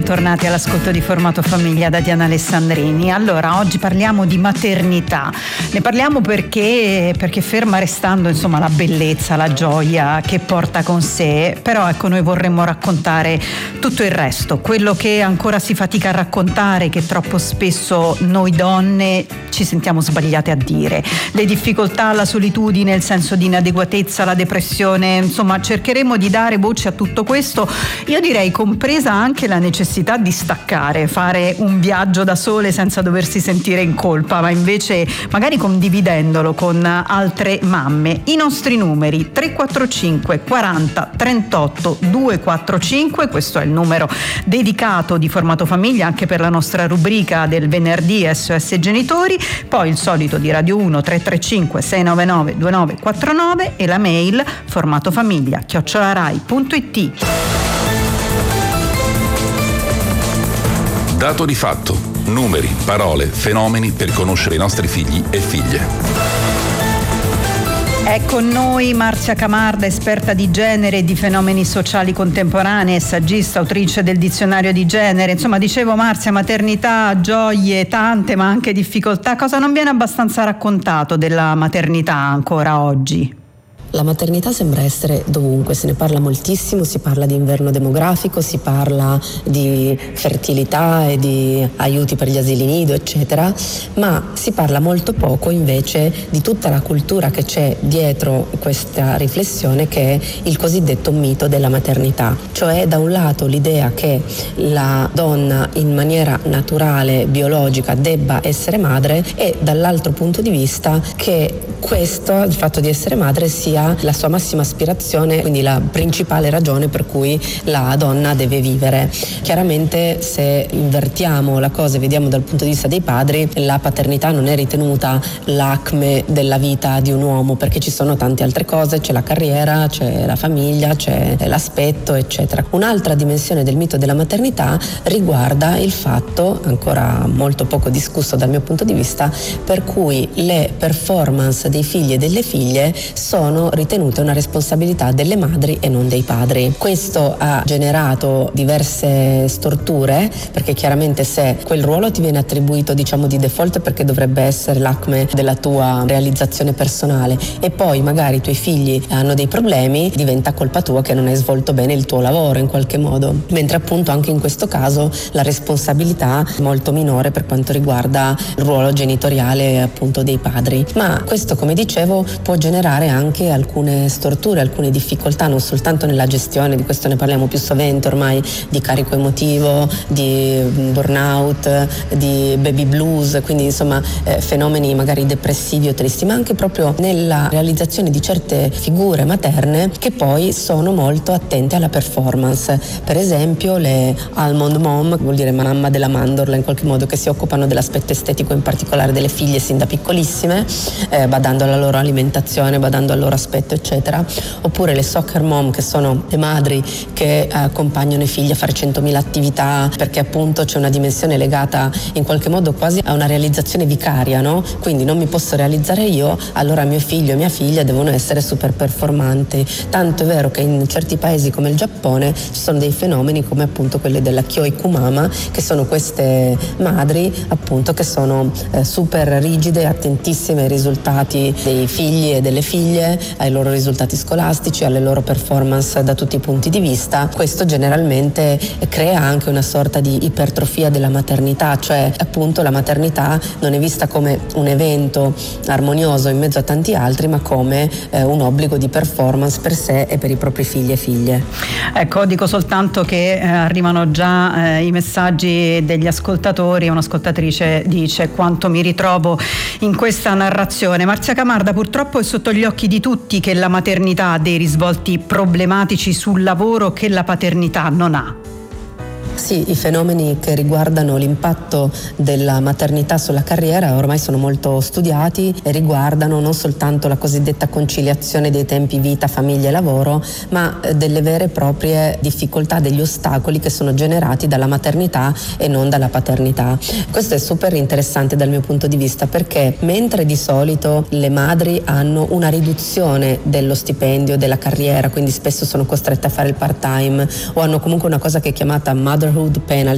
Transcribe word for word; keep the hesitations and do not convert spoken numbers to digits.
bentornati all'ascolto di Formato Famiglia da Diana Alessandrini. Allora, oggi parliamo di maternità. Ne parliamo perché, perché ferma restando insomma la bellezza, la gioia che porta con sé, però ecco, noi vorremmo raccontare tutto il resto, quello che ancora si fatica a raccontare, che troppo spesso noi donne ci sentiamo sbagliate a dire. Le difficoltà, la solitudine, il senso di inadeguatezza, la depressione, insomma cercheremo di dare voce a tutto questo. Io direi compresa anche la necessità di staccare, fare un viaggio da sole senza doversi sentire in colpa, ma invece magari condividendolo con altre mamme. I nostri numeri tre quattro cinque quaranta trentotto duecentoquarantacinque, questo è il numero dedicato di Formato Famiglia anche per la nostra rubrica del venerdì S O S Genitori, poi il solito di Radio uno tre tre cinque sei nove nove due nove quattro nove e la mail formatofamiglia chiocciola rai punto it. Dato di fatto, numeri, parole, fenomeni per conoscere i nostri figli e figlie. È con noi Marzia Camarda, esperta di genere e di fenomeni sociali contemporanei, saggista, autrice del dizionario di genere. Insomma, dicevo Marzia, maternità, gioie, tante, ma anche difficoltà. Cosa non viene abbastanza raccontato della maternità ancora oggi? La maternità sembra essere dovunque, se ne parla moltissimo, si parla di inverno demografico, si parla di fertilità e di aiuti per gli asili nido, eccetera, ma si parla molto poco invece di tutta la cultura che c'è dietro questa riflessione, che è il cosiddetto mito della maternità. Cioè, da un lato l'idea che la donna in maniera naturale, biologica, debba essere madre, e dall'altro punto di vista che questo, il fatto di essere madre, sia la sua massima aspirazione, quindi la principale ragione per cui la donna deve vivere. Chiaramente, se invertiamo la cosa e vediamo dal punto di vista dei padri, la paternità non è ritenuta l'acme della vita di un uomo, perché ci sono tante altre cose, c'è la carriera, c'è la famiglia, c'è l'aspetto, eccetera. Un'altra dimensione del mito della maternità riguarda il fatto, ancora molto poco discusso dal mio punto di vista, per cui le performance dei figli e delle figlie sono ritenute una responsabilità delle madri e non dei padri. Questo ha generato diverse storture, perché chiaramente se quel ruolo ti viene attribuito, diciamo, di default, perché dovrebbe essere l'acme della tua realizzazione personale, e poi magari i tuoi figli hanno dei problemi, diventa colpa tua che non hai svolto bene il tuo lavoro in qualche modo, mentre appunto anche in questo caso la responsabilità è molto minore per quanto riguarda il ruolo genitoriale appunto dei padri. Ma questo, come dicevo, può generare anche alcune storture, alcune difficoltà, non soltanto nella gestione, di questo ne parliamo più sovente ormai, di carico emotivo, di burnout, di baby blues, quindi insomma eh, fenomeni magari depressivi o tristi, ma anche proprio nella realizzazione di certe figure materne che poi sono molto attente alla performance. Per esempio le almond mom, vuol dire mamma della mandorla in qualche modo, che si occupano dell'aspetto estetico in particolare delle figlie sin da piccolissime, eh, badando alla loro alimentazione, badando al loro aspetto, eccetera. Oppure le soccer mom, che sono le madri che accompagnano i figli a fare centomila attività, perché appunto c'è una dimensione legata in qualche modo quasi a una realizzazione vicaria, no? Quindi non mi posso realizzare io, allora mio figlio e mia figlia devono essere super performanti. Tanto è vero che in certi paesi come il Giappone ci sono dei fenomeni come appunto quelli della Kyoikumama, che sono queste madri appunto che sono eh, super rigide, attentissime ai risultati dei figli e delle figlie, ai loro risultati scolastici, alle loro performance da tutti i punti di vista. Questo generalmente crea anche una sorta di ipertrofia della maternità, cioè appunto la maternità non è vista come un evento armonioso in mezzo a tanti altri, ma come eh, un obbligo di performance per sé e per i propri figli e figlie. Ecco, dico soltanto che eh, arrivano già eh, i messaggi degli ascoltatori. Un'ascoltatrice dice: quanto mi ritrovo in questa narrazione. Marzia Camarda, purtroppo è sotto gli occhi di tutti che la maternità ha dei risvolti problematici sul lavoro che la paternità non ha. Sì, i fenomeni che riguardano l'impatto della maternità sulla carriera ormai sono molto studiati e riguardano non soltanto la cosiddetta conciliazione dei tempi vita, famiglia e lavoro, ma delle vere e proprie difficoltà, degli ostacoli che sono generati dalla maternità e non dalla paternità. Questo è super interessante dal mio punto di vista, perché mentre di solito le madri hanno una riduzione dello stipendio, della carriera, quindi spesso sono costrette a fare il part-time o hanno comunque una cosa che è chiamata motherhood penalty,